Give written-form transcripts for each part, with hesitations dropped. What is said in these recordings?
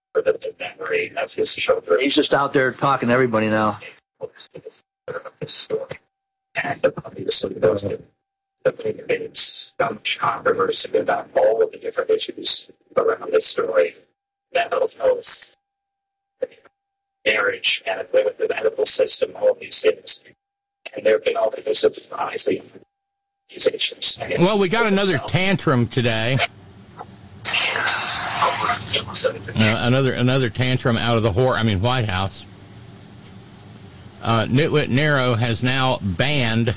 for the memory of his children. He's just out there talking to everybody now. And obviously, there's much controversy about all of the different issues around this story. Mental health, marriage, and the medical system, all of these things. And there have been all kinds of rising accusations. Well, we got another tantrum today. Another tantrum out of the White House. Nitwit Nero has now banned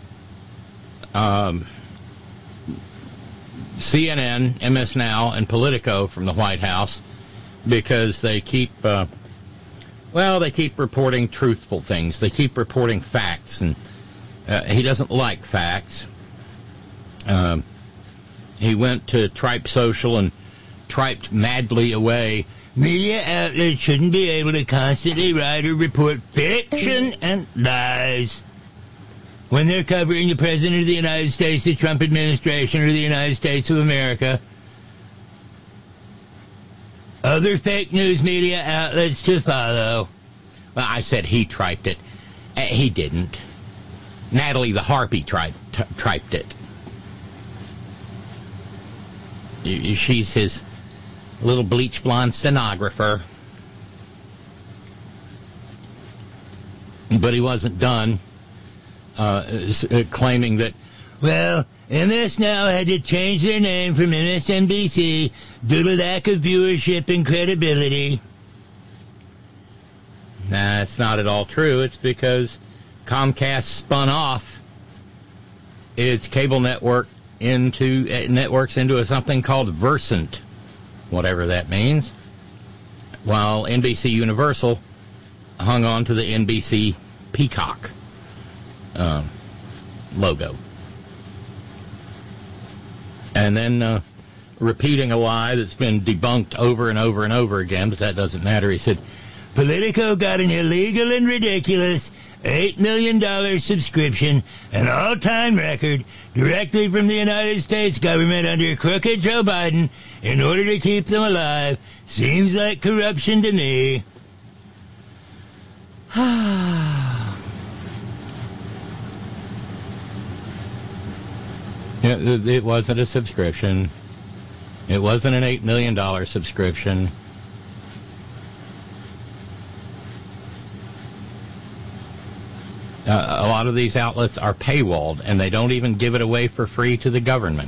CNN, MS Now, and Politico from the White House because they keep reporting truthful things. They keep reporting facts, and he doesn't like facts. He went to Tripe Social and triped madly away. Media outlets shouldn't be able to constantly write or report fiction and lies when they're covering the President of the United States, the Trump administration, or the United States of America. Other fake news media outlets to follow. Well, I said he triped it. He didn't. Natalie the Harpy triped it. She's his little bleach blonde stenographer. But he wasn't done claiming that, well, MS Now had to change their name from MSNBC due to lack of viewership and credibility. That's not at all true. It's because Comcast spun off its cable networks into something called Versant, whatever that means, while NBC Universal hung on to the NBC Peacock logo. And then repeating a lie that's been debunked over and over and over again, but that doesn't matter. He said, Politico got an illegal and ridiculous $8 million subscription, an all-time record, directly from the United States government under crooked Joe Biden in order to keep them alive. Seems like corruption to me. It wasn't a subscription. It wasn't an $8 million subscription. A lot of these outlets are paywalled, and they don't even give it away for free to the government.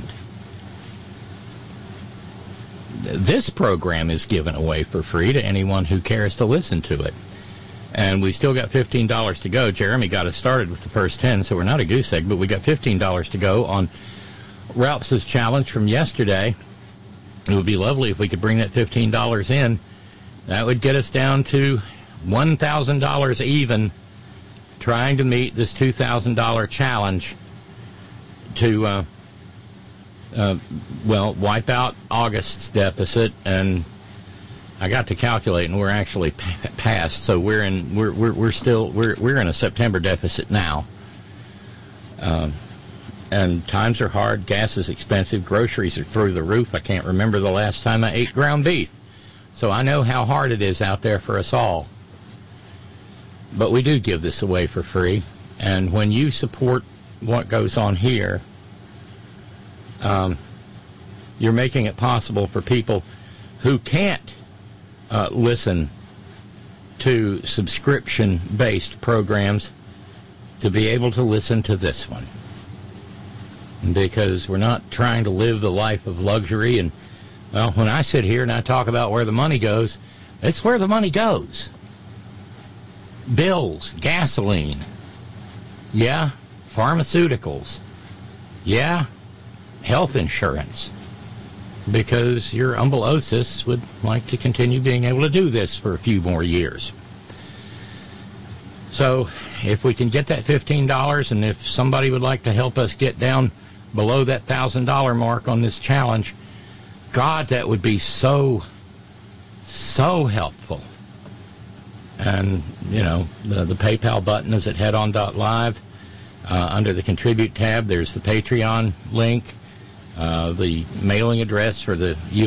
This program is given away for free to anyone who cares to listen to it. And we still got $15 to go. Jeremy got us started with the first 10, so we're not a goose egg, but we got $15 to go on Ralph's challenge from yesterday. It would be lovely if we could bring that $15 in. That would get us down to $1,000 even, trying to meet this $2,000 challenge to, wipe out August's deficit. And I got to calculate, and we're actually past. So we're in a September deficit now. And times are hard. Gas is expensive. Groceries are through the roof. I can't remember the last time I ate ground beef. So I know how hard it is out there for us all. But we do give this away for free. And when you support what goes on here, you're making it possible for people who can't listen to subscription-based programs to be able to listen to this one. Because we're not trying to live the life of luxury. And, well, when I sit here and I talk about where the money goes, it's where the money goes. Bills, gasoline, yeah, pharmaceuticals, yeah, health insurance, because your umbilosis would like to continue being able to do this for a few more years. So if we can get that $15, and if somebody would like to help us get down below that $1,000 mark on this challenge, God, that would be so helpful. And, you know, the PayPal button is at headon.live. Under the Contribute tab, there's the Patreon link, the mailing address for the